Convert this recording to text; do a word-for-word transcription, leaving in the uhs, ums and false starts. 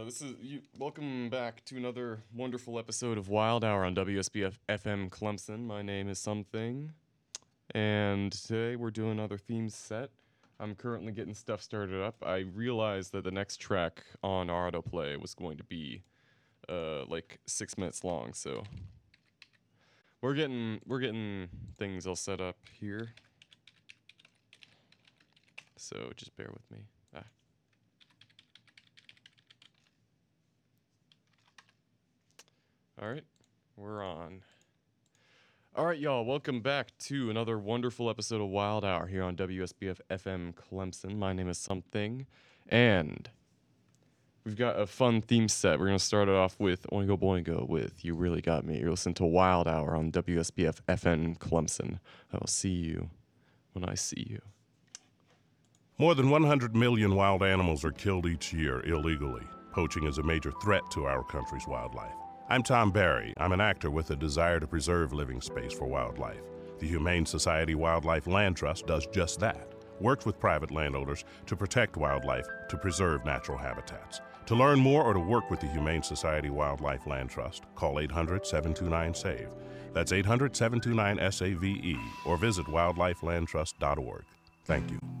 Uh, this is you, welcome back to another wonderful episode of Wild Hour on W S B F M Clemson. My name is Something, and today we're doing another theme set. I'm currently getting stuff started up. I realized that the next track on our autoplay was going to be uh, like six minutes long, so we're getting we're getting things all set up here. So just bear with me. Ah. All right, we're on. All right, y'all, welcome back to another wonderful episode of Wild Hour here on W S B F F M Clemson. My name is Something, and we've got a fun theme set. We're going to start it off with Oingo Boingo with You Really Got Me. You're listening to Wild Hour on W S B F F M Clemson. I will see you when I see you. More than one hundred million wild animals are killed each year illegally. Poaching is a major threat to our country's wildlife. I'm Tom Barry. I'm an actor with a desire to preserve living space for wildlife. The Humane Society Wildlife Land Trust does just that, works with private landowners to protect wildlife, to preserve natural habitats. To learn more or to work with the Humane Society Wildlife Land Trust, call eight hundred, seven two nine, SAVE. That's eight hundred, seven two nine, S A V E, or visit wildlife land trust dot org. Thank you.